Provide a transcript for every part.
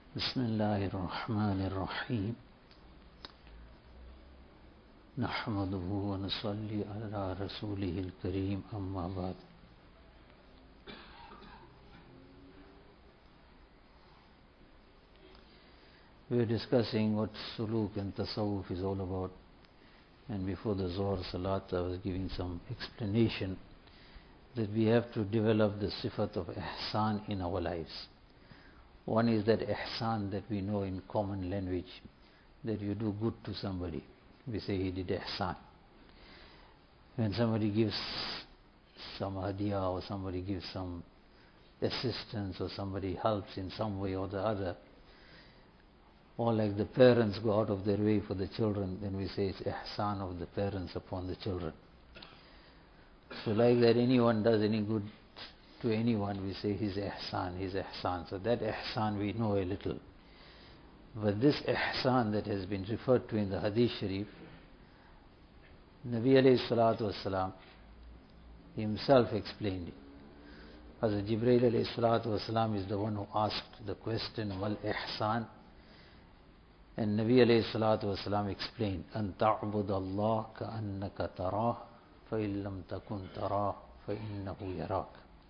بسم الله الرحمن الرحيم نحمده ونصلي على رسوله الكريم أما بعد. We are discussing what suluk and tasawwuf is all about, and before the Zohar Salat I was giving some explanation that we have to develop the sifat of ihsan in our lives. One is that ihsan that we know in common language, that you do good to somebody. We say he did ihsan. When somebody gives some hadiyah or somebody gives some assistance or somebody helps in some way or the other, or like the parents go out of their way for the children, then we say it's ihsan of the parents upon the children. So like that, anyone does any good to anyone, we say his ihsan, his ihsan. So that ihsan we know a little. But this ihsan that has been referred to in the Hadith Sharif, Nabi alayhi salatu wasalam himself explained it. Hazrat Jibreel alayhi salatu wasalam is the one who asked the question, wal ihsan? And Nabi alayhi salatu wasalam explained, an ta'bud Allah ka'annaka tarah, fa illam takun tarah, fa innahu yarak.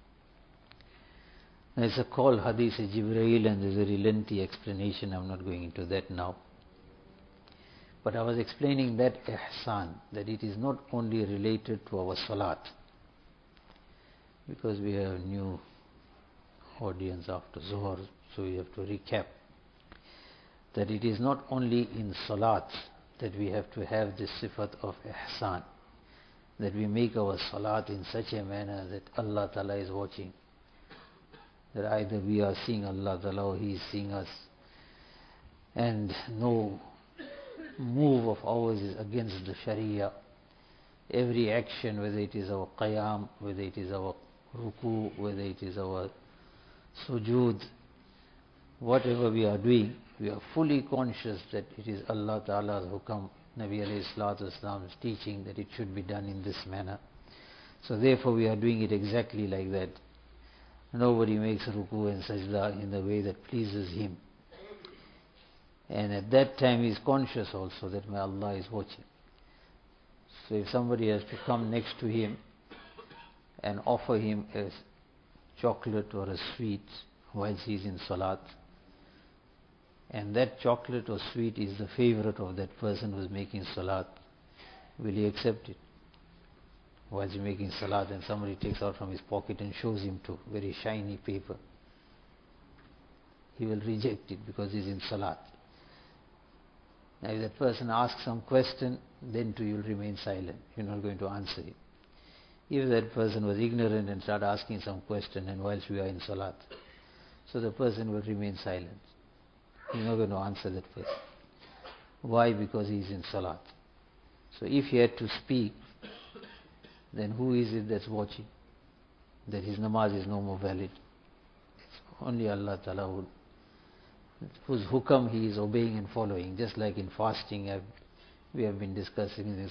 It's a called Hadith Jibreel, and there's a very lengthy explanation. I'm not going into that now. But I was explaining that ihsan, that it is not only related to our salat, because we have a new audience after Zohar, so we have to recap. That it is not only in salat that we have to have this sifat of ihsan, that we make our salat in such a manner that Allah Ta'ala is watching. That either we are seeing Allah Ta'ala or He is seeing us, and no move of ours is against the Sharia. Every action, whether it is our qiyam, whether it is our ruku, whether it is our sujood, whatever we are doing, we are fully conscious that it is Allah Ta'ala's hukam, Nabi alayhi salatu wasalam's teaching that it should be done in this manner. So therefore we are doing it exactly like that. Nobody makes ruku and sajda in the way that pleases him. And at that time he is conscious also that my Allah is watching. So if somebody has to come next to him and offer him a chocolate or a sweet whilst he is in salat, and that chocolate or sweet is the favorite of that person who is making salat, will he accept it? Whilst he's making salat and somebody takes out from his pocket and shows him to very shiny paper, he will reject it because he's in salat. Now if that person asks some question, then too you will remain silent. You're not going to answer it. If that person was ignorant and started asking some question and whilst we are in salat, so the person will remain silent. He's not going to answer that person. Why? Because he's in salat. So if he had to speak, then who is it that's watching? That his namaz is no more valid. It's only Allah Ta'ala whose hukam he is obeying and following. Just like in fasting, we have been discussing in